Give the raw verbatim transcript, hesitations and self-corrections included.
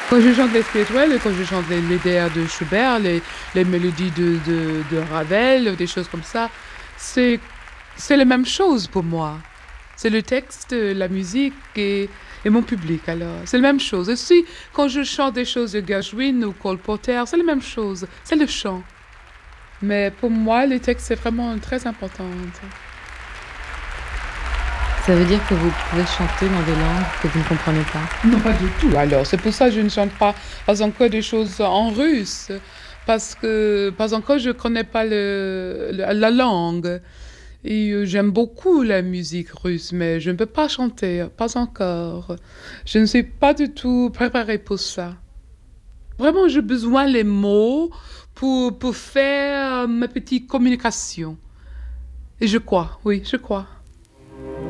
Quand je chante les spirituels et quand je chante les, les airs de Schubert, les, les mélodies de, de, de Ravel, des choses comme ça, c'est, c'est la même chose pour moi. C'est le texte, la musique et, et mon public, alors. C'est la même chose. Aussi, quand je chante des choses de Gershwin ou Cole Porter, c'est la même chose. C'est le chant. Mais pour moi, les textes, c'est vraiment très important. Ça veut dire que vous pouvez chanter dans des langues que vous ne comprenez pas. Non, pas du tout. Alors, c'est pour ça que je ne chante pas, pas encore des choses en russe. Parce que, pas encore, je ne connais pas le, le- la langue. Et euh, j'aime beaucoup la musique russe, mais je ne peux pas chanter, pas encore. Je ne suis pas du tout préparée pour ça. Vraiment, j'ai besoin des mots pour, pour faire ma petite communication. Et je crois, oui, je crois.